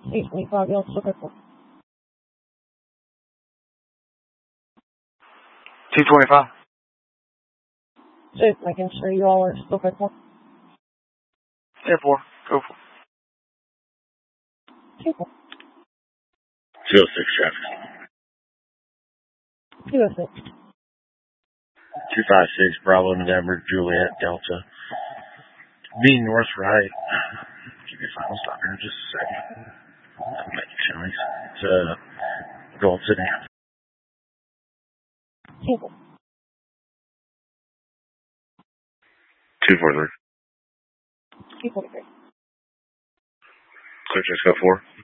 825, y'all still good for. 225. Just making sure you all are still good for. 10-4. Go for it. 2-4. 206 traffic. 206. 256 Bravo November Juliet Delta. Being north right. Give me a final stop here in just a second. I'm making sure it's going to the 2-4. 243. 243. Clear Cisco 4.